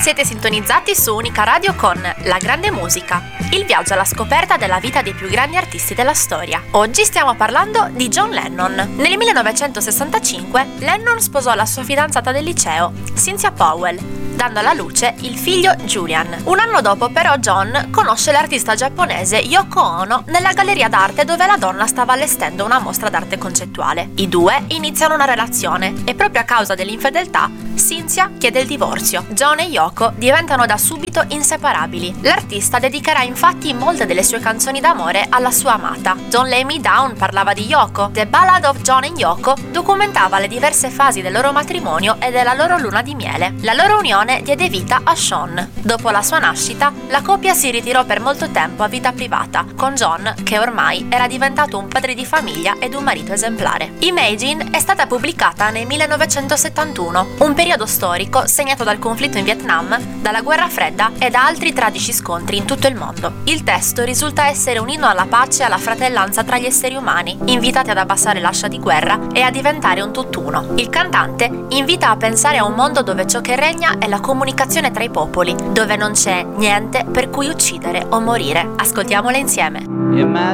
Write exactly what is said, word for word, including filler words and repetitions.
Siete sintonizzati su Unica Radio con La Grande Musica, il viaggio alla scoperta della vita dei più grandi artisti della storia. Oggi stiamo parlando di John Lennon. Nel millenovecentosessantacinque Lennon sposò la sua fidanzata del liceo, Cynthia Powell, dando alla luce il figlio Julian. Un anno dopo però John conosce l'artista giapponese Yoko Ono nella galleria d'arte dove la donna stava allestendo una mostra d'arte concettuale. I due iniziano una relazione e proprio a causa dell'infedeltà Cynthia chiede il divorzio. John e Yoko diventano da subito inseparabili. L'artista dedicherà infatti molte delle sue canzoni d'amore alla sua amata. Don't Lay Me Down parlava di Yoko. The Ballad of John and Yoko documentava le diverse fasi del loro matrimonio e della loro luna di miele. La loro unione diede vita a Sean. Dopo la sua nascita, la coppia si ritirò per molto tempo a vita privata, con John che ormai era diventato un padre di famiglia ed un marito esemplare. Imagine è stata pubblicata nel millenovecentosettantuno, un periodo storico segnato dal conflitto in Vietnam, dalla guerra fredda e da altri tragici scontri in tutto il mondo. Il testo risulta essere un inno alla pace e alla fratellanza tra gli esseri umani, invitati ad abbassare l'ascia di guerra e a diventare un tutt'uno. Il cantante invita a pensare a un mondo dove ciò che regna è la comunicazione tra i popoli, dove non c'è niente per cui uccidere o morire. Ascoltiamola insieme. Imagine